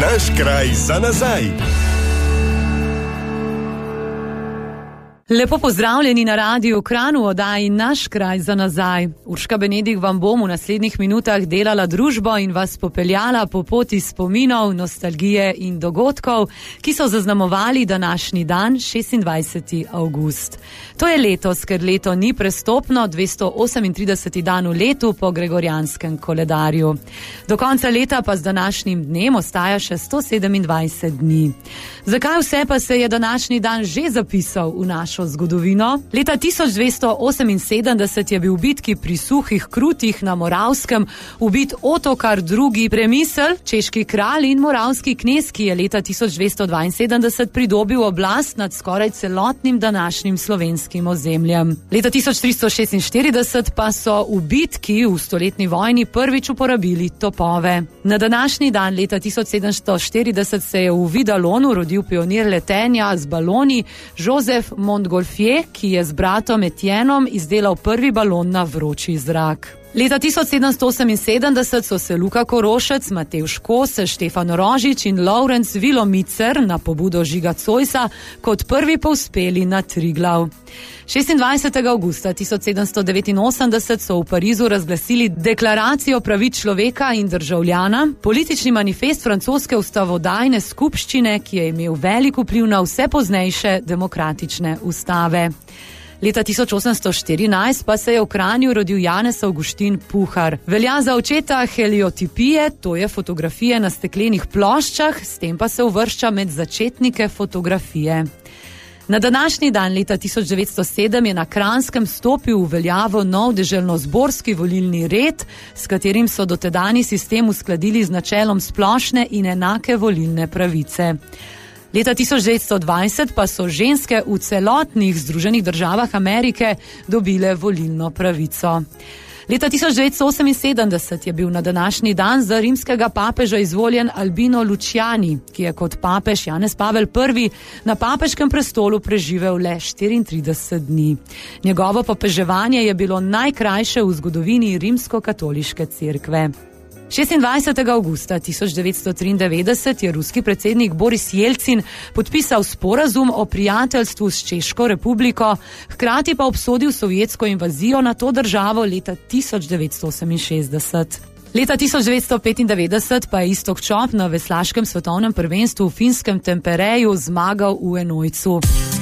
Naš kraj za nazaj. Lepo pozdravljeni na Radiu Kranj v oddaji Naš kraj za nazaj. Urška Benedik vam bom v naslednjih minutah delala družbo in vas popeljala po poti spominov, nostalgije in dogodkov, ki so zaznamovali današnji dan, 26. avgust. To je letos, ker leto ni prestopno, 238. dan v letu po gregorjanskem koledarju. Do konca leta pa z današnjim dnem ostaja še 127 dni. Zakaj vse pa se je današnji dan že zapisal v našo zgodovino? Leta 1278 je bil v bitki pri Suhih Krutih na Moravskem ubit Otokar II. Premisl, češki kralj in moravski knez, ki je leta 1272 pridobil oblast nad skoraj celotnim današnjim slovenskim ozemljem. Leta 1346 pa so v bitki v stoletni vojni prvič uporabili topove. Na današnji dan leta 1740 se je v Vidalonu rodil pionir letenja z baloni Joseph Montgolfier, ki je z bratom Etienom izdelal prvi balon na vroči zrak. Leta 1778 so se Luka Korošec, Matevž Kos, Štefan Rožič in Lovrenc Vilomicer na pobudo Žiga Zoisa kot prvi povzpeli na Triglav. 26. avgusta 1789 so v Parizu razglasili deklaracijo pravic človeka in državljana, politični manifest francoske ustavodajne skupščine, ki je imel velik vpliv na vse poznejše demokratične ustave. Leta 1814 pa se je v Kranju rodil Janez Avguštin Puhar. Velja za očeta heliotipije, to je fotografije na steklenih ploščah, s tem pa se uvršča med začetnike fotografije. Na današnji dan leta 1907 je na Kranjskem stopil v veljavo nov deželnozborski volilni red, s katerim so dotedajni sistem uskladili z načelom splošne in enake volilne pravice. Leta 1920 pa so ženske v celotnih Združenih državah Amerike dobile volilno pravico. Leta 1978 je bil na današnji dan za rimskega papeža izvoljen Albino Luciani, ki je kot papež Janez Pavel I. na papeškem prestolu preživel le 34 dni. Njegovo papeževanje je bilo najkrajše v zgodovini rimsko-katoliške cerkve. 26. avgusta 1993 je ruski predsednik Boris Jelcin podpisal sporazum o prijateljstvu s Češko republiko, hkrati pa obsodil sovjetsko invazijo na to državo leta 1968. Leta 1995 pa je Iztok Čop na veslaškem svetovnem prvenstvu v finskem Tempereju zmagal v enojcu.